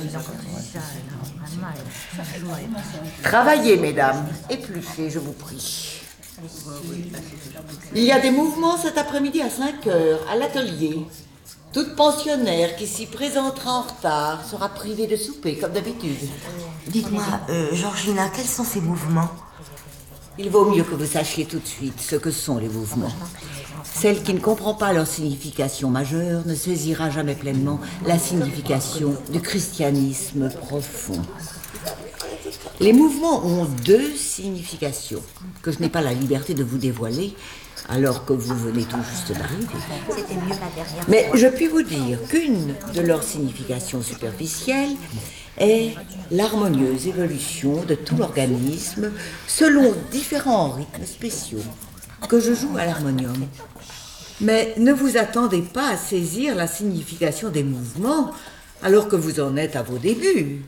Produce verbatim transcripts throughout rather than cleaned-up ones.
Travaillez, mesdames, épluchez, je vous prie. Il y a des mouvements cet après-midi à cinq heures, à l'atelier. Toute pensionnaire qui s'y présentera en retard sera privée de souper, comme d'habitude. Dites-moi, euh, Georgina, quels sont ces mouvements? Il vaut mieux que vous sachiez tout de suite ce que sont les mouvements. Celle qui ne comprend pas leur signification majeure ne saisira jamais pleinement la signification du christianisme profond. Les mouvements ont deux significations que je n'ai pas la liberté de vous dévoiler alors que vous venez tout juste d'arriver. C'était mieux la dernière Mais fois. je puis vous dire qu'une de leurs significations superficielles est l'harmonieuse évolution de tout l'organisme selon différents rythmes spéciaux que je joue à l'harmonium. Mais ne vous attendez pas à saisir la signification des mouvements alors que vous en êtes à vos débuts.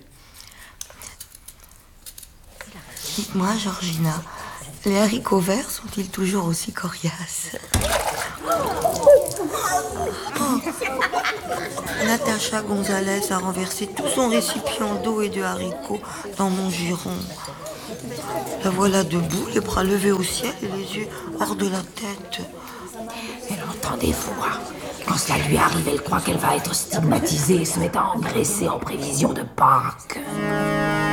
Dites-moi, Georgina, les haricots verts sont-ils toujours aussi coriaces? Oh. Natacha Gonzalez a renversé tout son récipient d'eau et de haricots dans mon giron. La voilà debout, les bras levés au ciel et les yeux hors de la tête. Mais entendez-vous, hein, quand cela lui arrive, elle croit qu'elle va être stigmatisée et se met à engraisser en prévision de Pâques.